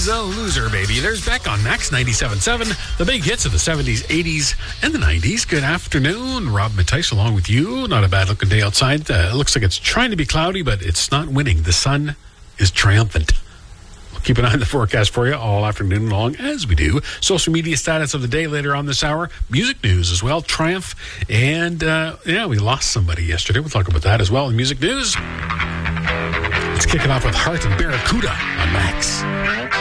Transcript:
She's a Loser, baby. There's Beck on Max 97.7, the big hits of the 70s, 80s, and the 90s. Good afternoon. Rob Mattice along with you. Not a bad-looking day outside. It looks like it's trying to be cloudy, but it's not winning. The sun is triumphant. We'll keep an eye on the forecast for you all afternoon long, as we do. Social media status of the day later on this hour. Music news as well. Triumph. And, we lost somebody yesterday. We'll talk about that as well in music news. Let's kick it off with Heart and Barracuda on Max.